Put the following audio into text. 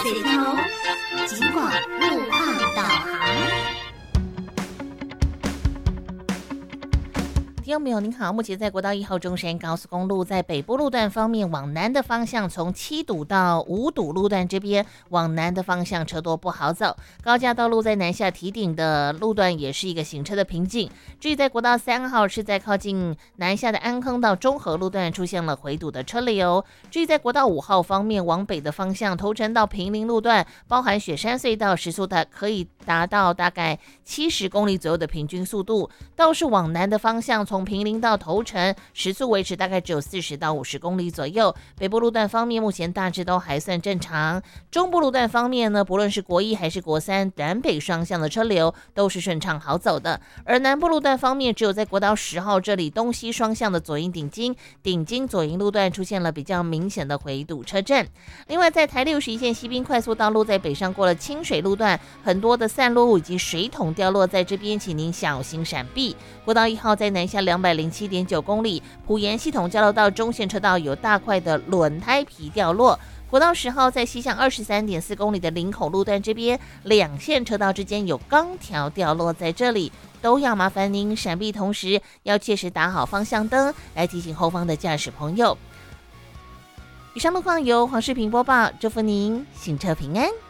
水头，尽管路况导航。听众朋友您好，目前在国道1号中山高速公路在北部路段方面，往南的方向从7堵到5堵路段这边往南的方向车多不好走，高架道路在南下堤顶的路段也是一个行车的瓶颈。至于在国道3号是在靠近南下的安坑到中和路段出现了回堵的车流。至于在国道5号方面，往北的方向头城到坪林路段，包含雪山隧道时速可以达到大概70公里左右的平均速度，倒是往南的方向从坪林到头城时速维持大概只有40到50公里左右。北部路段方面目前大致都还算正常。中部路段方面呢，不论是国1还是国3南北双向的车流都是顺畅好走的。而南部路段方面，只有在国道10号这里东西双向的左营顶金左营路段出现了比较明显的回堵车阵。另外在台61线西滨快速道路在北上过了清水路段，很多的散落物以及水桶掉落在这边，请您小心闪避。国道1号在南下207.9公里，埔盐系统交流道中线车道有大块的轮胎皮掉落。国道10号在西向23.4公里的林口路段这边，两线车道之间有钢条掉落在这里，都要麻烦您闪避，同时要切实打好方向灯，来提醒后方的驾驶朋友。以上路况由黄世平播报，祝福您行车平安。